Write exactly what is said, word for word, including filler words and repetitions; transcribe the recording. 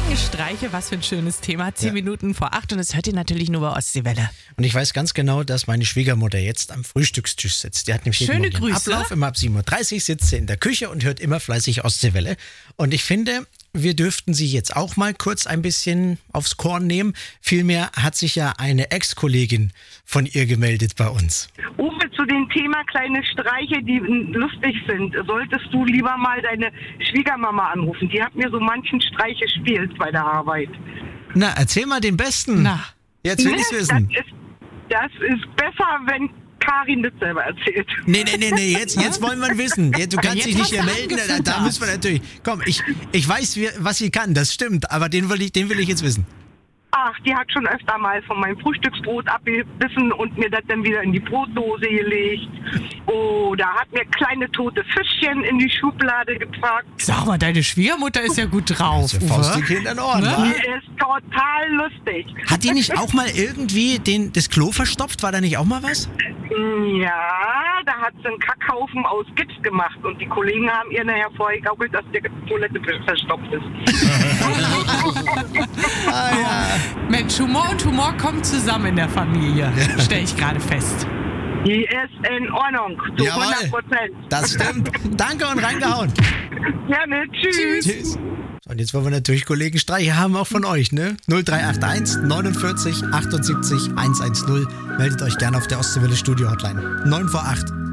Klingelstreiche, was für ein schönes Thema. Zehn ja. Minuten vor acht und das hört ihr natürlich nur bei Ostseewelle. Und ich weiß ganz genau, dass meine Schwiegermutter jetzt am Frühstückstisch sitzt. Die hat nämlich Schöne jeden Grüße. Ablauf. Immer ab sieben Uhr dreißig sitzt sie in der Küche und hört immer fleißig Ostseewelle. Und ich finde, wir dürften sie jetzt auch mal kurz ein bisschen aufs Korn nehmen. Vielmehr hat sich ja eine Ex-Kollegin von ihr gemeldet bei uns. Uwe, zu dem Thema kleine Streiche, die lustig sind, solltest du lieber mal deine Schwiegermama anrufen. Die hat mir so manchen Streich gespielt bei der Arbeit. Na, erzähl mal den besten. Na, jetzt will ich's wissen. Das ist, das ist besser, wenn Karin das selber erzählt. Nee, nee, nee, nee, jetzt, jetzt wollen wir wissen. Jetzt, du kannst jetzt dich nicht hast mehr du melden. Da, da angefüttert. müssen wir natürlich. Komm, ich, ich weiß, wie, was sie kann, das stimmt. Aber den will ich, den will ich jetzt wissen. Ach, die hat schon öfter mal von meinem Frühstücksbrot abgebissen und mir das dann wieder in die Brotdose gelegt. Oder hat mir kleine tote Fischchen in die Schublade gepackt. sag mal, deine Schwiegermutter ist ja gut drauf. Das ist ja Faustdick in den Ohren, Ne? wa? Die ist total lustig. Hat die nicht auch mal irgendwie den, das Klo verstopft? War da nicht auch mal was? Ja, da hat sie einen Kackhaufen aus Gips gemacht und die Kollegen haben ihr nachher vorgegaukelt, dass die Toilette verstopft ist. Ah, ja. Mensch, Humor und Humor kommen zusammen in der Familie. Stell ich gerade fest. Die ist in Ordnung, zu Jawohl. hundert Prozent. Das stimmt. Danke und reingehauen. Gerne, tschüss. Tschüss. So, und jetzt wollen wir natürlich Kollegen Streiche haben, auch von euch, ne? null drei acht eins neunundvierzig achtundsiebzig hundertzehn. Meldet euch gerne auf der Ostseewelle Studio Hotline. neun vor acht.